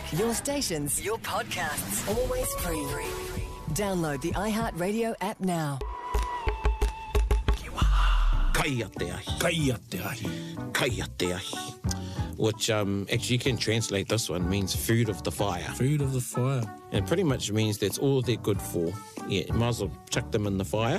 Your stations, your podcasts, always free. Download the iHeartRadio app now. Kaya te ahi. Which actually you can translate this one, means food of the fire. Food of the fire. And it pretty much means that's all they're good for. Yeah, might as well chuck them in the fire.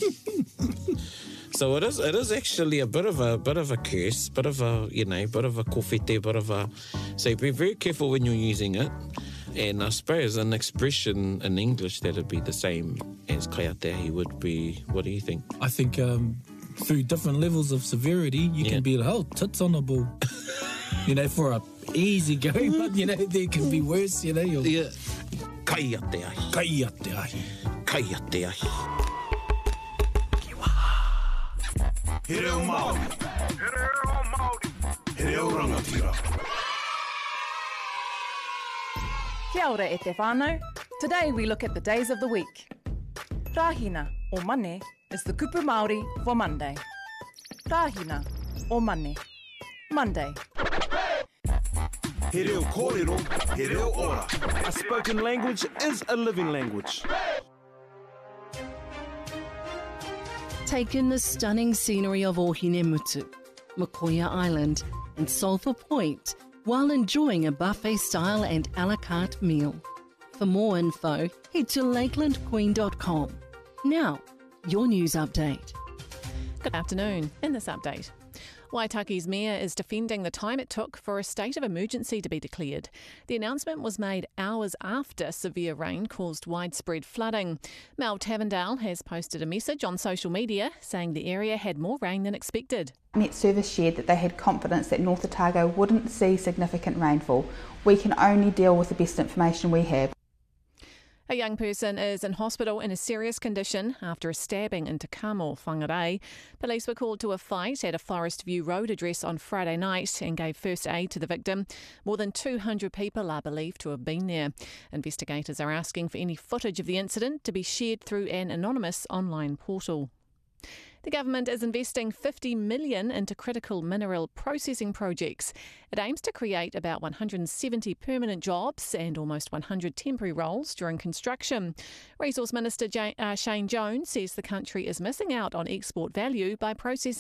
So it is actually a bit of a curse, bit of a kofete, bit of a. So be very careful when you're using it. And I suppose an expression in English that'd be the same as kaya te ahi would be. What do you think? I think through different levels of severity, you can be tits on the ball. For a easy going, but there can be worse. Yeah. Kaya te ahi. Kaya te ahi. Kaya te ahi. He reo Māori. He reo rangatira. Kia ora e te whānau. Today we look at the days of the week. Rahina, or Mane, is the kupu Māori for Monday. Rahina, or Mane. Monday. He reo kōrero, he reo ora. A spoken language is a living language. Take in the stunning scenery of Ohinemutu, Makoia Island and Sulphur Point while enjoying a buffet-style and a la carte meal. For more info, head to lakelandqueen.com. Now, your news update. Good afternoon. In this update, Waitaki's mayor is defending the time it took for a state of emergency to be declared. The announcement was made hours after severe rain caused widespread flooding. Mel Tavendale has posted a message on social media saying the area had more rain than expected. Met Service shared that they had confidence that North Otago wouldn't see significant rainfall. We can only deal with the best information we have. A young person is in hospital in a serious condition after a stabbing in Te Kamo, Whangarei. Police were called to a fight at a Forest View Road address on Friday night and gave first aid to the victim. More than 200 people are believed to have been there. Investigators are asking for any footage of the incident to be shared through an anonymous online portal. The government is investing $50 million into critical mineral processing projects. It aims to create about 170 permanent jobs and almost 100 temporary roles during construction. Resource Minister Shane Jones says the country is missing out on export value by processing